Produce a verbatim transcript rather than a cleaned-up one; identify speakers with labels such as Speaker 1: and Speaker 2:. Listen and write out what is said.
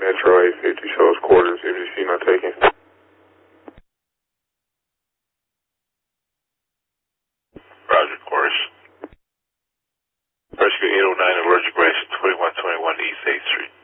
Speaker 1: Metro eight fifty shows quarters. If you see my taking.
Speaker 2: Roger, quarters. Rescue eight oh nine Emergent Branch twenty-one twenty-one East eighth Street.